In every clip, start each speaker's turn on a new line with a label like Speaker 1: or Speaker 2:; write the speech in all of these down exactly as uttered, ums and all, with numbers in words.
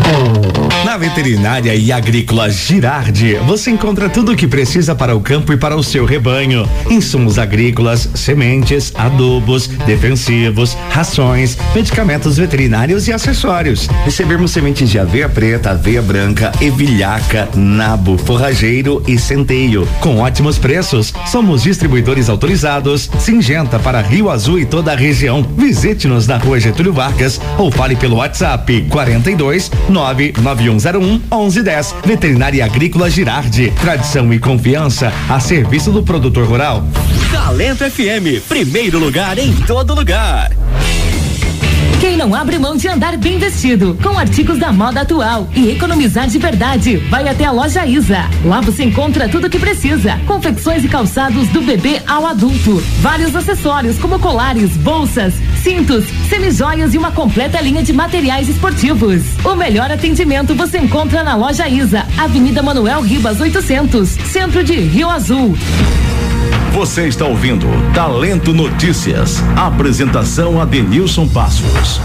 Speaker 1: Na Veterinária e Agrícola Girardi, você encontra tudo o que precisa para o campo e para o seu rebanho. Insumos agrícolas, sementes, adubos, defensivos, rações, medicamentos veterinários e acessórios. Recebemos sementes de aveia preta, aveia branca, evilhaca, nabo, forrageiro e centeio, com ótimos preços. Somos distribuidores autorizados. Singenta para Rio Azul e toda a região. Visite-nos na Rua Getúlio Vargas ou fale pelo WhatsApp quarenta e dois nove nove um zero um onze dez. Veterinária Agrícola Girardi, tradição e confiança a serviço do produtor rural.
Speaker 2: Talento F M, primeiro lugar em todo lugar.
Speaker 3: Quem não abre mão de andar bem vestido, com artigos da moda atual e economizar de verdade, vai até a loja Isa. Lá você encontra tudo o que precisa, confecções e calçados do bebê ao adulto, vários acessórios como colares, bolsas, cintos, semijoias e uma completa linha de materiais esportivos. O melhor atendimento você encontra na loja Isa, Avenida Manuel Ribas oitocentos, centro de Rio Azul.
Speaker 4: Você está ouvindo Talento Notícias. Apresentação Adenilson Passos.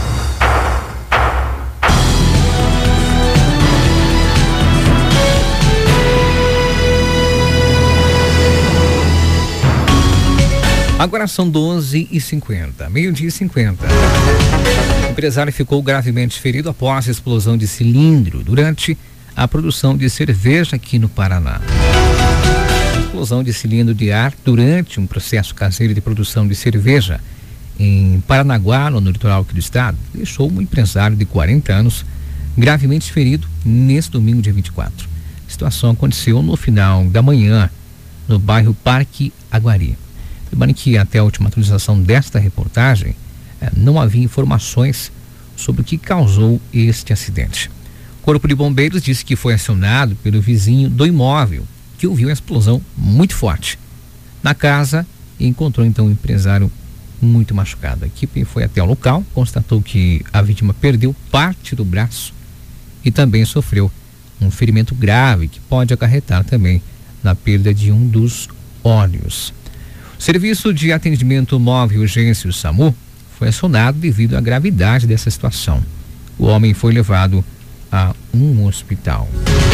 Speaker 5: Agora são doze e cinquenta, meio-dia e cinquenta. O empresário ficou gravemente ferido após a explosão de cilindro durante a produção de cerveja aqui no Paraná. Explosão de cilindro de ar durante um processo caseiro de produção de cerveja em Paranaguá, no litoral aqui do estado, deixou um empresário de quarenta anos gravemente ferido nesse domingo, dia vinte e quatro. A situação aconteceu no final da manhã, no bairro Parque Aguari. Lembrando que até a última atualização desta reportagem, eh, não havia informações sobre o que causou este acidente. O Corpo de Bombeiros disse que foi acionado pelo vizinho do imóvel, que ouviu a explosão muito forte na casa e encontrou então o empresário muito machucado. A equipe foi até o local, constatou que a vítima perdeu parte do braço e também sofreu um ferimento grave que pode acarretar também na perda de um dos olhos. O Serviço de Atendimento Móvel e Urgência, o SAMU, foi acionado devido à gravidade dessa situação. O homem foi levado a um hospital.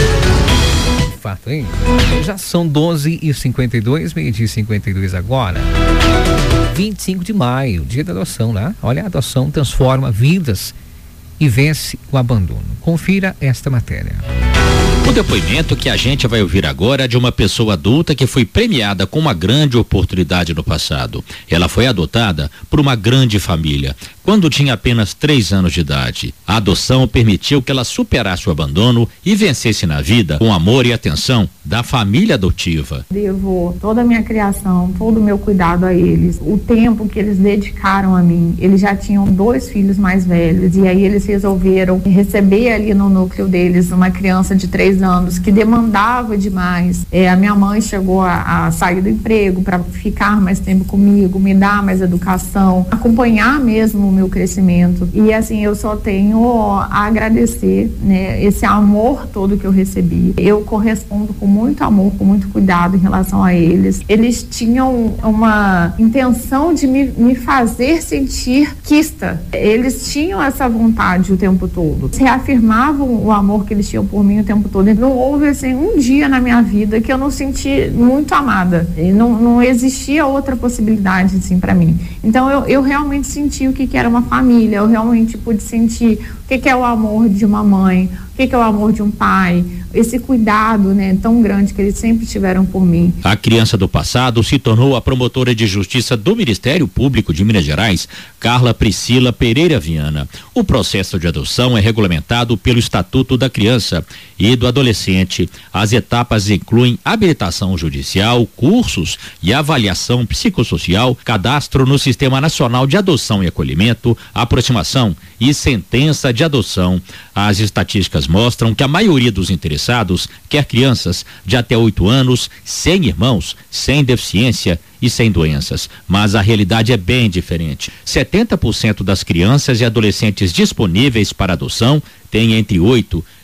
Speaker 5: Fato, hein? Já são doze e cinquenta e dois, meio-dia e cinquenta e dois agora. vinte e cinco de maio, dia da adoção, né? Olha, a adoção transforma vidas e vence o abandono. Confira esta matéria.
Speaker 6: O depoimento que a gente vai ouvir agora é de uma pessoa adulta que foi premiada com uma grande oportunidade no passado. Ela foi adotada por uma grande família quando tinha apenas três anos de idade. A adoção permitiu que ela superasse o abandono e vencesse na vida com amor e atenção da família adotiva.
Speaker 7: Devo toda a minha criação, todo o meu cuidado a eles, o tempo que eles dedicaram a mim. Eles já tinham dois filhos mais velhos e aí eles resolveram receber ali no núcleo deles uma criança de três anos que demandava demais. É, a minha mãe chegou a, a sair do emprego para ficar mais tempo comigo, me dar mais educação, acompanhar mesmo o meu crescimento. E assim, eu só tenho a agradecer, né, esse amor todo que eu recebi. Eu correspondo com muito amor, com muito cuidado em relação a eles. Eles tinham uma intenção de me, me fazer sentir quista. Eles tinham essa vontade o tempo todo. Reafirmavam o amor que eles tinham por mim o tempo todo. Não houve assim um dia na minha vida que eu não senti muito amada. Não, não existia outra possibilidade assim para mim. Então eu, eu realmente senti o que, que era uma família. Eu realmente pude sentir o que, que é o amor de uma mãe, o que, que é o amor de um pai, esse cuidado, né, tão grande que eles sempre tiveram por mim.
Speaker 6: A criança do passado se tornou a promotora de justiça do Ministério Público de Minas Gerais, Carla Priscila Pereira Viana. O processo de adoção é regulamentado pelo Estatuto da Criança e do Adolescente. As etapas incluem habilitação judicial, cursos e avaliação psicossocial, cadastro no Sistema Nacional de Adoção e Acolhimento, aproximação e sentença de adoção. As estatísticas mostram que a maioria dos interessados quer crianças de até oito anos, sem irmãos, sem deficiência e sem doenças, mas a realidade é bem diferente. setenta por cento das crianças e adolescentes disponíveis para adoção têm entre oito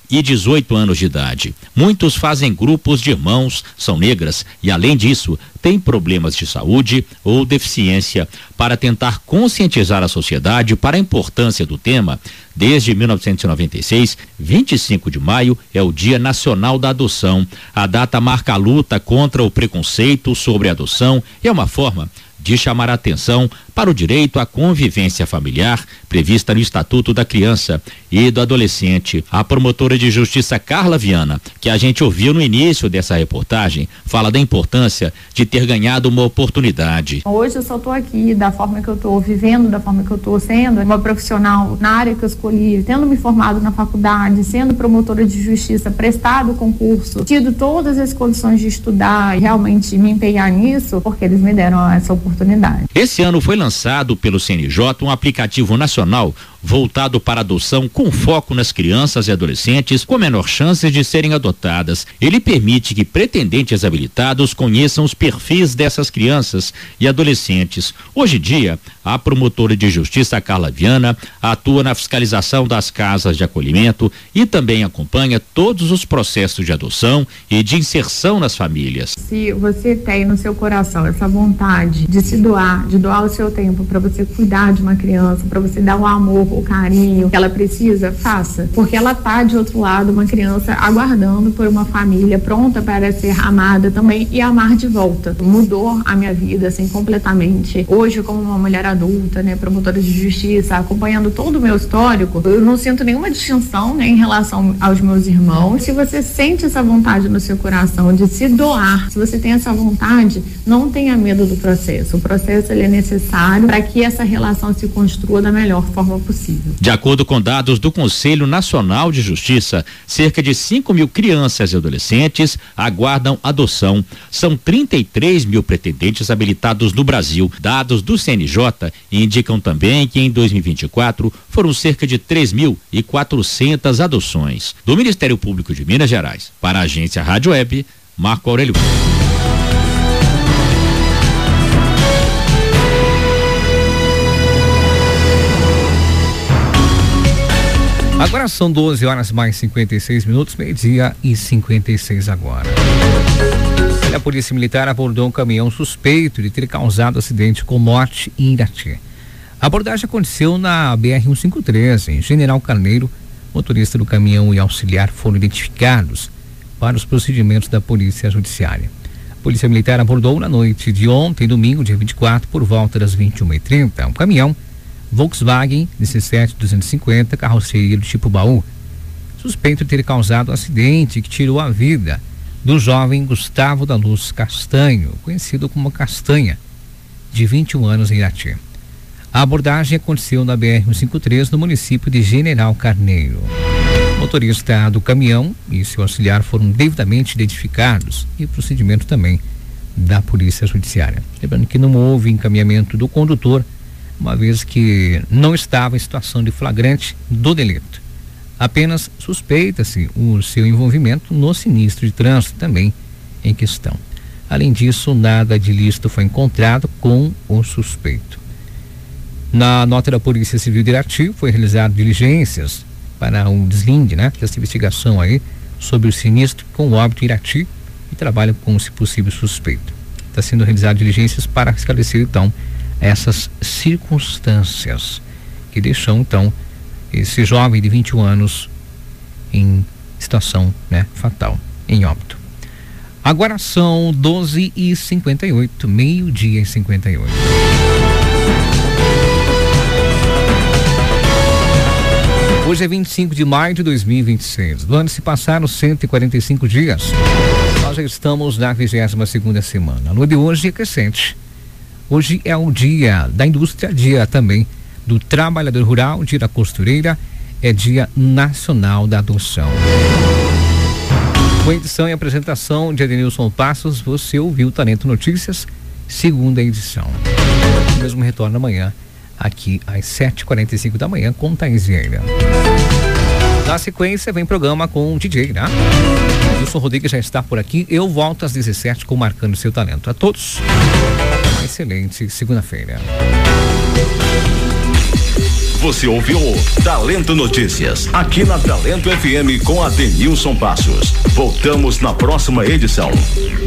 Speaker 6: e dezoito anos de idade. Muitos fazem grupos de irmãos, são negras e, além disso, têm problemas de saúde ou deficiência. Para tentar conscientizar a sociedade para a importância do tema, desde mil novecentos e noventa e seis, vinte e cinco de maio é o Dia Nacional da Adoção. A data marca a luta contra o preconceito sobre a adoção e é uma forma de chamar a atenção para o direito à convivência familiar prevista no Estatuto da Criança e do Adolescente. A promotora de justiça Carla Viana, que a gente ouviu no início dessa reportagem, fala da importância de ter ganhado uma oportunidade.
Speaker 7: Hoje eu só estou aqui da forma que eu estou vivendo, da forma que eu estou sendo uma profissional na área que eu escolhi, tendo me formado na faculdade, sendo promotora de justiça, prestado o concurso, tido todas as condições de estudar e realmente me empenhar nisso, porque eles me deram essa oportunidade.
Speaker 6: Esse ano foi lançado pelo C N J um aplicativo nacional voltado para adoção com foco nas crianças e adolescentes com menor chance de serem adotadas. Ele permite que pretendentes habilitados conheçam os perfis dessas crianças e adolescentes. Hoje em dia, a promotora de justiça Carla Viana atua na fiscalização das casas de acolhimento e também acompanha todos os processos de adoção e de inserção nas famílias.
Speaker 7: Se você tem no seu coração essa vontade de se doar, de doar o seu tempo para você cuidar de uma criança, para você dar o amor, o carinho que ela precisa, faça, porque ela tá de outro lado, uma criança aguardando por uma família pronta para ser amada também e amar de volta. Mudou a minha vida assim completamente. Hoje, como uma mulher adulta, né, promotora de justiça, acompanhando todo o meu histórico, eu não sinto nenhuma distinção, né, em relação aos meus irmãos. Se você sente essa vontade no seu coração de se doar, se você tem essa vontade, não tenha medo do processo. O processo ele é necessário para que essa relação se construa da melhor forma possível.
Speaker 6: De acordo com dados do Conselho Nacional de Justiça, cerca de cinco mil crianças e adolescentes aguardam adoção. São trinta e três mil pretendentes habilitados no Brasil. Dados do C N J indicam também que em dois mil e vinte e quatro foram cerca de três mil e quatrocentas adoções. Do Ministério Público de Minas Gerais, para a agência Rádio Web, Marco Aurélio.
Speaker 5: Agora são doze horas mais cinquenta e seis minutos, meio-dia e cinquenta e seis agora. A Polícia Militar abordou um caminhão suspeito de ter causado acidente com morte em Irati. A abordagem aconteceu na B R cento e cinquenta e três, em General Carneiro. Motorista do caminhão e auxiliar foram identificados para os procedimentos da Polícia Judiciária. A Polícia Militar abordou na noite de ontem, domingo, dia vinte e quatro, por volta das vinte e uma e trinta, um caminhão Volkswagen dezessete duzentos e cinquenta, carroceria do tipo baú, suspeito de ter causado um acidente que tirou a vida do jovem Gustavo da Luz Castanho, conhecido como Castanha, de vinte e um anos em Irati. A abordagem aconteceu na B R cento e cinquenta e três, no município de General Carneiro. O motorista do caminhão e seu auxiliar foram devidamente identificados e o procedimento também da Polícia Judiciária. Lembrando que não houve encaminhamento do condutor, uma vez que não estava em situação de flagrante do delito. Apenas suspeita-se o seu envolvimento no sinistro de trânsito também em questão. Além disso, nada de ilícito foi encontrado com o suspeito. Na nota da Polícia Civil de Irati, foi realizado diligências para um deslinde, né, dessa investigação aí sobre o sinistro com o óbito em Irati e trabalha com, se possível, suspeito. Está sendo realizado diligências para esclarecer, então, essas circunstâncias que deixam, então, esse jovem de vinte e um anos em situação, né, fatal, em óbito. Agora são doze e cinquenta e oito, meio-dia e cinquenta e oito. Hoje é vinte e cinco de maio de dois mil e vinte e seis. Do ano se passaram cento e quarenta e cinco dias. Nós já estamos na vigésima segunda semana. A lua de hoje é crescente. Hoje é o dia da indústria, dia também do trabalhador rural, dia da costureira, é dia nacional da adoção. Com edição e apresentação de Adenilson Passos, você ouviu Talento Notícias, segunda edição. O mesmo retorno amanhã, aqui às sete e quarenta e cinco da manhã, com Thaís Vieira. Na sequência, vem programa com o D J, né? Wilson Rodrigues já está por aqui. Eu volto às dezessete com Marcando Seu Talento. A todos, uma excelente segunda-feira.
Speaker 4: Você ouviu Talento Notícias, aqui na Talento F M com Adenilson Passos. Voltamos na próxima edição.